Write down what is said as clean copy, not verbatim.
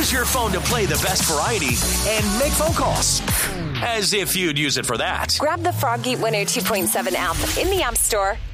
use your phone to play the best variety and make phone calls. As if you'd use it for that. Grab the Froggy 102.7 app in the App Store